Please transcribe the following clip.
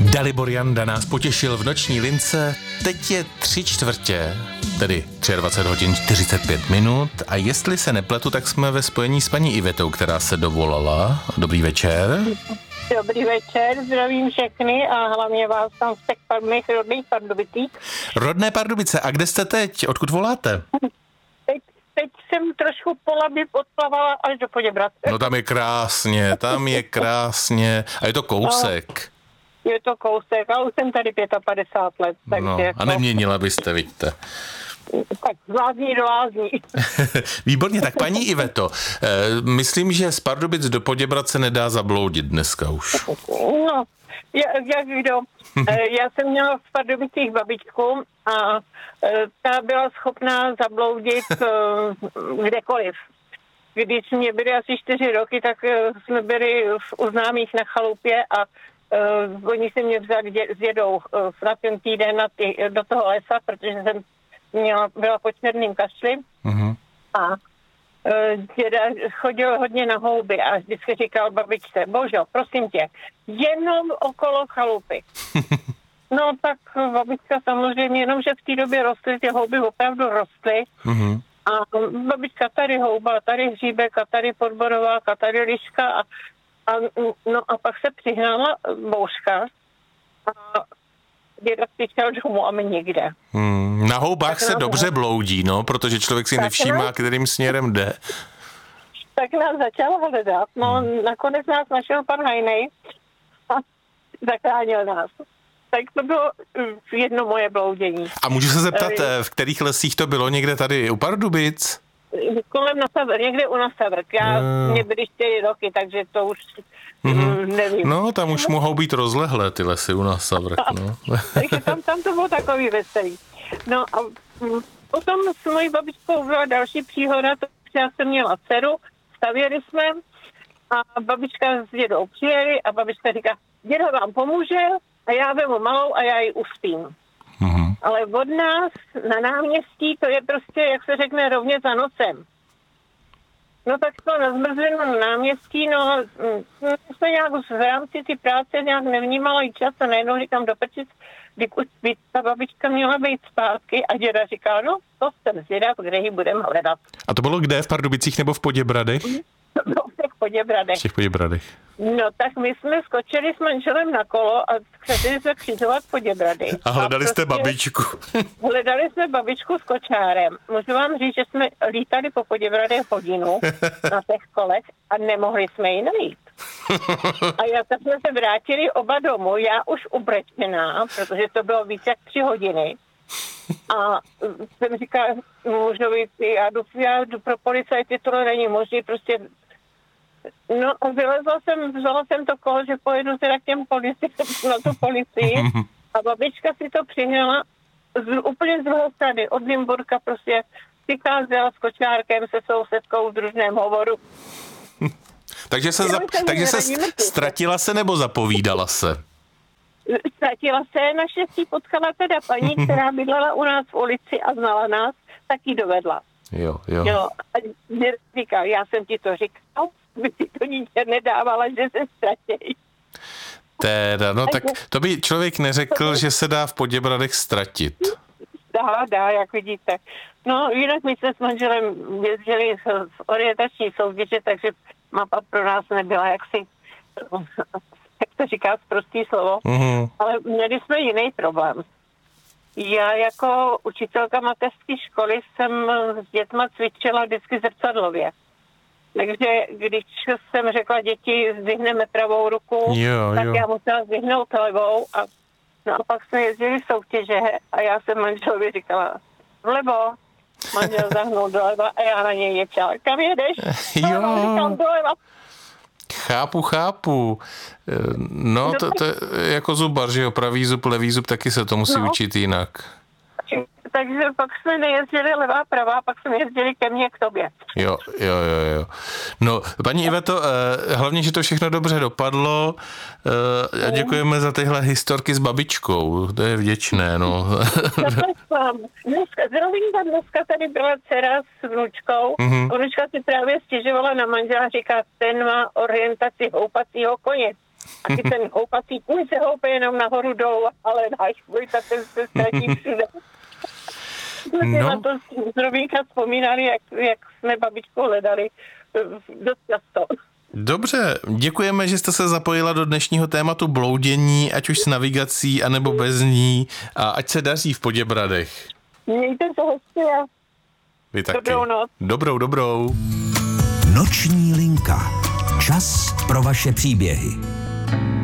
Dalibor Janda nás potěšil v noční lince. Teď je 3/4, tedy 23 hodin 45 minut. A jestli se nepletu, tak jsme ve spojení s paní Ivetou, která se dovolala. Dobrý večer. Dobrý večer, zdravím všechny a hlavně vás tam z těch mých rodných Pardubicích. Rodné Pardubice, a kde jste teď? Odkud voláte? Teď jsem trošku po Labi odplavala až do Poděbrad. No tam je krásně. A je to kousek. Je to kousek a už jsem tady 55 let. Takže No, a neměnila byste, vidíte. Tak z lázní do lázní. Výborně, tak paní Iveto, myslím, že z Pardubic do Poděbrad se nedá zabloudit dneska už. No, jak kdo. Já jsem měla v Pardubicích babičku a ta byla schopná zabloudit kdekoliv. Když mě byly asi 4 roky, tak jsme byli u známých na chalupě a oni se mě vzali s dědou na ten týden do toho lesa, protože jsem byla po černým kašli. Uh-huh. A děda chodil hodně na houby a vždycky říkal babičce: Božo, prosím tě, jenom okolo chalupy. No tak babička samozřejmě, jenomže v té době rostly, ty houby opravdu rostly. Uh-huh. A babička tady houba, tady hříbek a tady podborovák a tady liška a pak se přihnala bouřka a děda přišel domů a my nikde. Na houbách tak se dobře bloudí, no, protože člověk si nevšímá, kterým směrem jde. Tak nás začal hledat, no nakonec nás našel pan Hajnej a zachránil nás. Tak to bylo jedno moje bloudění. A můžu se zeptat, v kterých lesích to bylo, někde tady u Pardubic? Kolem někde u Nasavrk. Mě byly 4 roky, takže to už nevím. No, tam už mohou být rozlehlé ty lesy u Nasavrk, no. Takže tam to bylo takový veselý. No a potom s mojí babičkou byla další příhoda, to já jsem měla dceru, stavěli jsme a babička s dědou přijeli a babička říká: děda vám pomůže a já vemu malou a já ji uspím. Ale od nás na náměstí to je prostě, jak se řekne, rovně za nosem. No tak to na zmrzlinu na náměstí, no jsme nějak v rámci ty práce nějak nevnímala i čas a najednou říkám do prčic, když už by ta babička měla být zpátky a děda říkal: no to jsem zvědav, kde ji budeme hledat. A to bylo kde? V Pardubicích nebo v Poděbradech? No, v těch Poděbradech. V těch Poděbradech. No tak my jsme skočili s manželem na kolo a chtěli jsme křižovat Poděbrady. A hledali jste babičku. Hledali jsme babičku s kočárem. Můžu vám říct, že jsme lítali po Poděbradech hodinu na těch kolech a nemohli jsme ji najít. A tak jsme se vrátili oba domů, já už ubrečená, protože to bylo více jak 3 hodiny. A jsem říkala, můžu být, já jdu pro policajty, tohle není možný, prostě. No a vzala jsem to kolo, že pojedu teda k těm na tu policii a babička si to přihnala úplně z druhé strany, od Nymburka prostě přicházela s kočárkem se sousedkou v družném hovoru. Takže se ztratila se nebo zapovídala se? Ztratila se, naštěstí potkala teda paní, která bydlela u nás v ulici a znala nás, tak ji dovedla. Jo. A říkal: já jsem ti to říkal, by si to dítě nedávala, že se ztratí. Teda, no tak to by člověk neřekl, že se dá v Poděbradech ztratit. Dá, jak vidíte. No jinak my jsme s manželem jezdili v orientační soutěže, takže mapa pro nás nebyla jaksi, jak to říká, prostý slovo, ale měli jsme jiný problém. Já jako učitelka mateřské školy jsem s dětma cvičila vždycky zrcadlově. Takže když jsem řekla: děti, zdvihneme pravou ruku, tak já musela zdvihnout levou a pak jsme jezdili soutěže a já jsem manželovi říkala: vlevo, manžel zahnul doleva a já na něj ječala: kam jedeš? Říkám: doleva. Chápu. No, to je jako zubar, že jo, pravý zub, levý zub, taky se to musí učit jinak. Takže pak jsme nejezdili levá, pravá, pak jsme jezdili ke mně k tobě. Jo. No, paní Iveto, hlavně, že to všechno dobře dopadlo. Děkujeme za tyhle historky s babičkou, to je vděčné, no. Dneska tady byla dcera s vnučkou. Vnučka si právě stěžovala na manžela, říká: ten má orientaci houpacího koně. A ty ten houpací kůň se houpe jenom nahoru dolů, ale náš kůň tak ten se ztratí všude. Jsme na to z Robínka vzpomínali, jak jsme babičkou hledali dost často. Dobře, děkujeme, že jste se zapojila do dnešního tématu bloudění, ať už s navigací, anebo bez ní, a ať se daří v Poděbradech. Mějte se hezky a Vy taky. dobrou noc. Dobrou. Noční linka. Čas pro vaše příběhy.